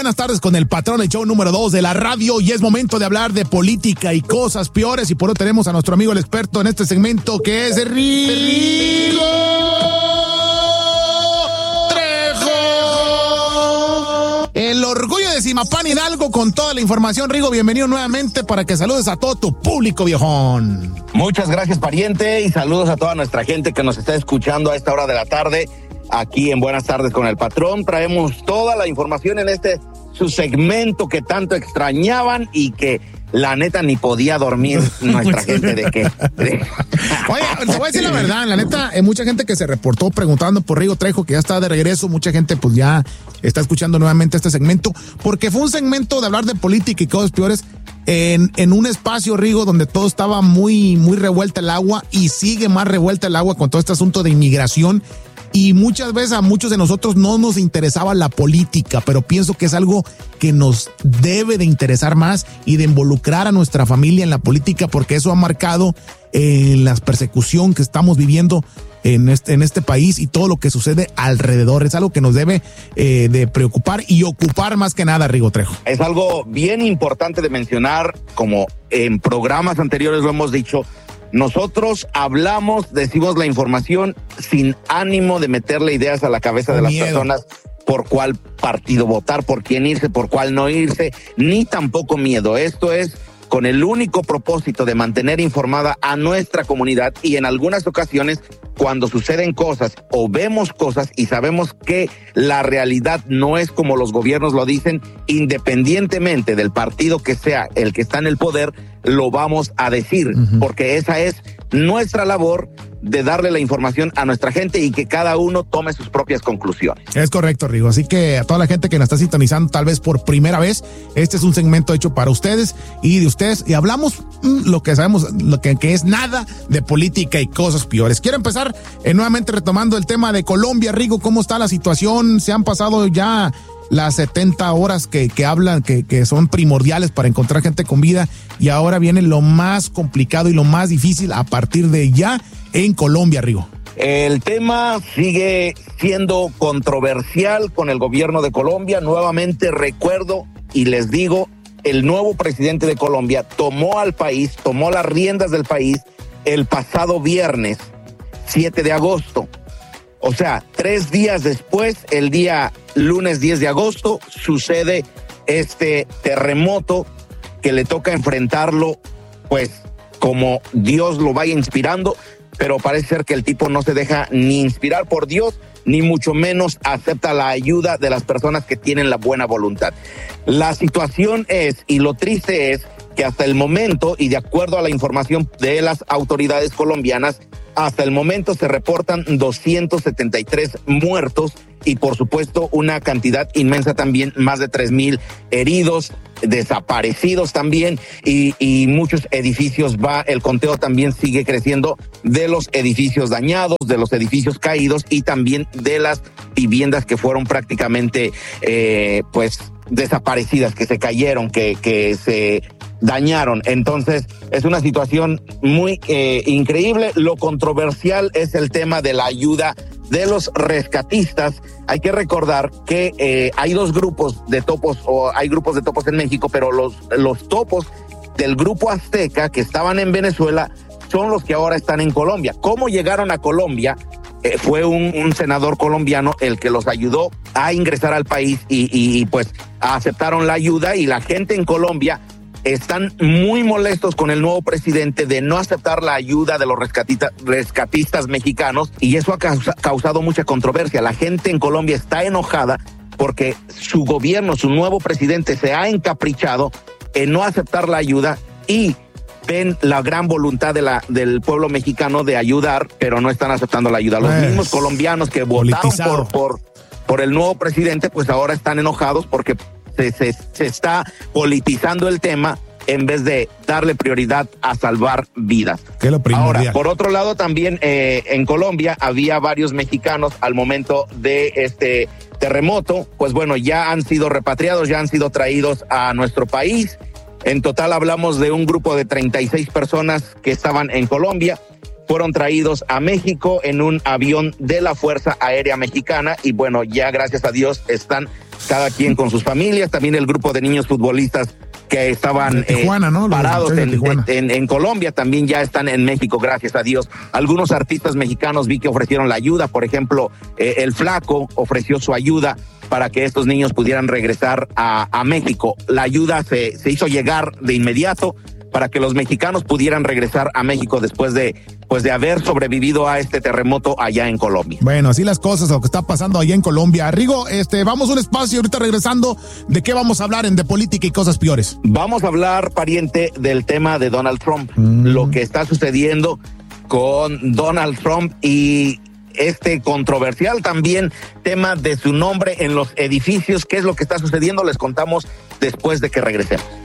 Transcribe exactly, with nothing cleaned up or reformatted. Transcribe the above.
Buenas tardes con el patrón, el show número dos de la radio, y es momento de hablar de política y cosas peores, y por eso tenemos a nuestro amigo el experto en este segmento, que es Rigo Trejo. El orgullo de Zimapán Hidalgo con toda la información. Rigo, bienvenido nuevamente para que saludes a todo tu público, viejón. Muchas gracias, pariente, y saludos a toda nuestra gente que nos está escuchando a esta hora de la tarde. Aquí en Buenas Tardes con el Patrón traemos toda la información en este su segmento que tanto extrañaban y que la neta ni podía dormir nuestra gente de que... De... Oye, te voy a decir la verdad, la neta, hay mucha gente que se reportó preguntando por Rigo Trejo, que ya está de regreso, mucha gente pues ya está escuchando nuevamente este segmento, porque fue un segmento de hablar de política y cosas peores en, en un espacio, Rigo, donde todo estaba muy, muy revuelta el agua, y sigue más revuelta el agua con todo este asunto de inmigración. Y muchas veces a muchos de nosotros no nos interesaba la política, pero pienso que es algo que nos debe de interesar más y de involucrar a nuestra familia en la política, porque eso ha marcado eh, la persecución que estamos viviendo en este, en este país y todo lo que sucede alrededor. Es algo que nos debe eh, de preocupar y ocupar más que nada, Rigo Trejo. Es algo bien importante de mencionar, como en programas anteriores lo hemos dicho. Nosotros hablamos, decimos la información sin ánimo de meterle ideas a la cabeza de las personas por cuál partido votar, por quién irse, por cuál no irse, ni tampoco miedo. Esto es con el único propósito de mantener informada a nuestra comunidad, y en algunas ocasiones cuando suceden cosas o vemos cosas y sabemos que la realidad no es como los gobiernos lo dicen, independientemente del partido que sea el que está en el poder, lo vamos a decir, uh-huh. porque esa es nuestra labor, de darle la información a nuestra gente y que cada uno tome sus propias conclusiones. Es correcto, Rigo. Así que a toda la gente que nos está sintonizando tal vez por primera vez, este es un segmento hecho para ustedes y de ustedes, y hablamos mmm, lo que sabemos, lo que, que es nada de política y cosas peores. Quiero empezar eh, nuevamente retomando el tema de Colombia, Rigo. ¿Cómo está la situación? Se han pasado ya las setenta horas que, que hablan, que, que son primordiales para encontrar gente con vida, y ahora viene lo más complicado y lo más difícil a partir de ya en Colombia, Rigo. El tema sigue siendo controversial con el gobierno de Colombia. Nuevamente recuerdo y les digo, el nuevo presidente de Colombia tomó al país, tomó las riendas del país el pasado viernes siete de agosto. O sea, tres días después, el día lunes diez de agosto, sucede este terremoto que le toca enfrentarlo, pues, como Dios lo vaya inspirando, pero parece ser que el tipo no se deja ni inspirar por Dios, ni mucho menos acepta la ayuda de las personas que tienen la buena voluntad. La situación es, y lo triste es, que hasta el momento, y de acuerdo a la información de las autoridades colombianas, hasta el momento se reportan doscientos setenta y tres muertos y por supuesto una cantidad inmensa también, más de tres mil heridos, desaparecidos también, y, y muchos edificios va, el conteo también sigue creciendo de los edificios dañados, de los edificios caídos y también de las viviendas que fueron prácticamente eh, pues desaparecidas, que se cayeron, que, que se dañaron. Entonces es una situación muy eh, increíble. Lo controversial es el tema de la ayuda de los rescatistas. Hay que recordar que eh, hay dos grupos de topos, o hay grupos de topos en México, pero los, los topos del grupo Azteca que estaban en Venezuela son los que ahora están en Colombia. ¿Cómo llegaron a Colombia? Eh, fue un, un senador colombiano el que los ayudó a ingresar al país y, y, y pues aceptaron la ayuda, y la gente en Colombia están muy molestos con el nuevo presidente de no aceptar la ayuda de los rescatita, rescatistas mexicanos, y eso ha causa, causado mucha controversia. La gente en Colombia está enojada porque su gobierno, su nuevo presidente, se ha encaprichado en no aceptar la ayuda, y ven la gran voluntad de la, del pueblo mexicano de ayudar, pero no están aceptando la ayuda. Los pues, mismos colombianos que votaron por, por, por el nuevo presidente, pues ahora están enojados porque Se, se, se está politizando el tema en vez de darle prioridad a salvar vidas. ¿Qué es lo primordial? Ahora, por otro lado, también eh, en Colombia había varios mexicanos al momento de este terremoto. Pues bueno, ya han sido repatriados, ya han sido traídos a nuestro país. En total hablamos de un grupo de treinta y seis personas que estaban en Colombia. Fueron traídos a México en un avión de la Fuerza Aérea Mexicana, y bueno, ya gracias a Dios están cada quien con sus familias, también el grupo de niños futbolistas que estaban Tijuana, eh, ¿no? parados en, en, en Colombia, también ya están en México, gracias a Dios. Algunos artistas mexicanos vi que ofrecieron la ayuda, por ejemplo, eh, el Flaco ofreció su ayuda para que estos niños pudieran regresar a, a México. La ayuda se, se hizo llegar de inmediato para que los mexicanos pudieran regresar a México después de pues de haber sobrevivido a este terremoto allá en Colombia. Bueno, así las cosas, lo que está pasando allá en Colombia. Rigo, este, vamos a un espacio, ahorita regresando, ¿de qué vamos a hablar en De Política y Cosas Peores? Vamos a hablar, pariente, del tema de Donald Trump, mm. lo que está sucediendo con Donald Trump y este controversial también tema de su nombre en los edificios. ¿Qué es lo que está sucediendo? Les contamos después de que regresemos.